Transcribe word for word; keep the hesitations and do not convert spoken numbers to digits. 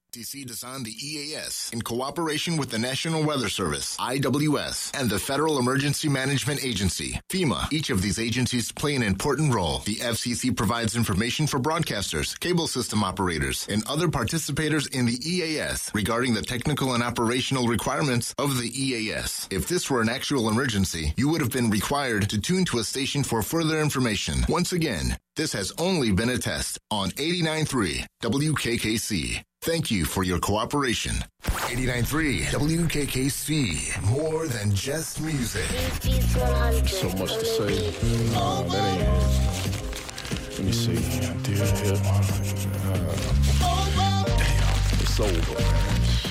D C is on the E A S in cooperation with the National Weather Service, I W S, and the Federal Emergency Management Agency, FEMA. Each of these agencies play an important role. The F C C provides information for broadcasters, cable system operators, and other participators in the E A S regarding the technical and operational requirements of the E A S. If this were an actual emergency, you would have been required to tune to a station for further information. Once again, this has only been a test on eighty-nine point three W K K C. Thank you for your cooperation. eighty-nine point three W K K C. More than just music. So much to say. Uh, that ain't it. Let me see. I did hit. Uh, damn. It's over, man.